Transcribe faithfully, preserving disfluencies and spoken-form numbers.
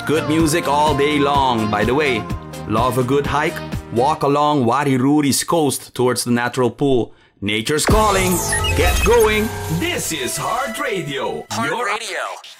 Good music all day long. By the way, love a good hike? Walk along Wariruri's coast towards the natural pool. Nature's calling. Get going. This is Heart Radio. Heart Your Radio.